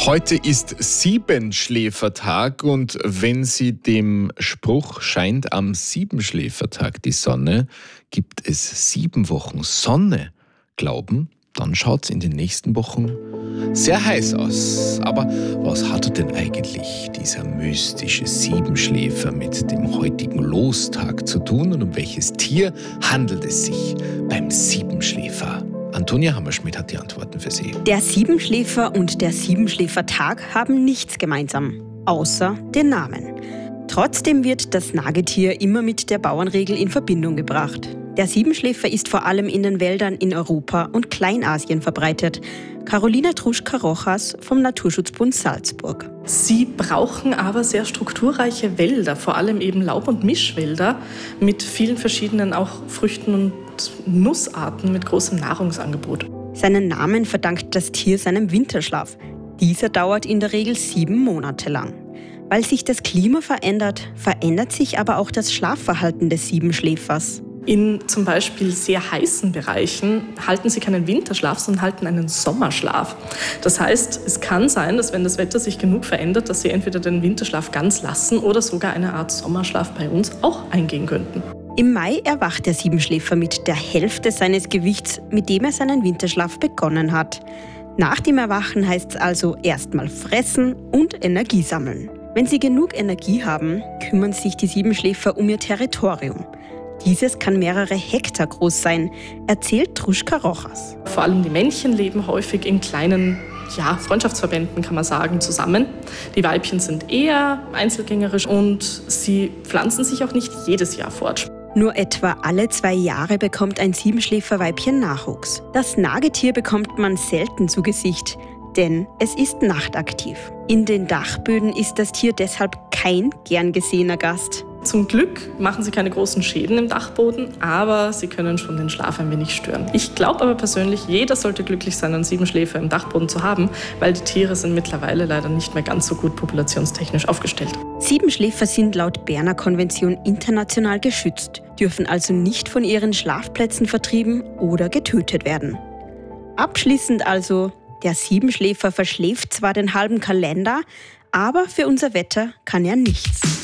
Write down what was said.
Heute ist Siebenschläfertag und wenn Sie dem Spruch "scheint am Siebenschläfertag die Sonne, gibt es 7 Wochen Sonne" glauben, dann schaut es in den nächsten Wochen sehr heiß aus. Aber was hat denn eigentlich dieser mystische Siebenschläfer mit dem heutigen Lostag zu tun und um welches Tier handelt es sich beim Siebenschläfer? Antonia Hammerschmidt hat die Antworten für Sie. Der Siebenschläfer und der Siebenschläfertag haben nichts gemeinsam, außer den Namen. Trotzdem wird das Nagetier immer mit der Bauernregel in Verbindung gebracht. Der Siebenschläfer ist vor allem in den Wäldern in Europa und Kleinasien verbreitet. Carolina Truschka-Rojas vom Naturschutzbund Salzburg. Sie brauchen aber sehr strukturreiche Wälder, vor allem eben Laub- und Mischwälder mit vielen verschiedenen auch Früchten und Nussarten mit großem Nahrungsangebot. Seinen Namen verdankt das Tier seinem Winterschlaf. Dieser dauert in der Regel 7 Monate lang. Weil sich das Klima verändert, verändert sich aber auch das Schlafverhalten des Siebenschläfers. In zum Beispiel sehr heißen Bereichen halten sie keinen Winterschlaf, sondern halten einen Sommerschlaf. Das heißt, es kann sein, dass wenn das Wetter sich genug verändert, dass sie entweder den Winterschlaf ganz lassen oder sogar eine Art Sommerschlaf bei uns auch eingehen könnten. Im Mai erwacht der Siebenschläfer mit der Hälfte seines Gewichts, mit dem er seinen Winterschlaf begonnen hat. Nach dem Erwachen heißt es also erstmal fressen und Energie sammeln. Wenn sie genug Energie haben, kümmern sich die Siebenschläfer um ihr Territorium. Dieses kann mehrere Hektar groß sein, erzählt Truschka Rojas. Vor allem die Männchen leben häufig in kleinen Freundschaftsverbänden, kann man sagen, zusammen. Die Weibchen sind eher einzelgängerisch und sie pflanzen sich auch nicht jedes Jahr fort. Nur etwa alle 2 Jahre bekommt ein Siebenschläferweibchen Nachwuchs. Das Nagetier bekommt man selten zu Gesicht, denn es ist nachtaktiv. In den Dachböden ist das Tier deshalb kein gern gesehener Gast. Zum Glück machen sie keine großen Schäden im Dachboden, aber sie können schon den Schlaf ein wenig stören. Ich glaube aber persönlich, jeder sollte glücklich sein, einen Siebenschläfer im Dachboden zu haben, weil die Tiere sind mittlerweile leider nicht mehr ganz so gut populationstechnisch aufgestellt. Siebenschläfer sind laut Berner Konvention international geschützt, dürfen also nicht von ihren Schlafplätzen vertrieben oder getötet werden. Abschließend also, der Siebenschläfer verschläft zwar den halben Kalender, aber für unser Wetter kann er nichts.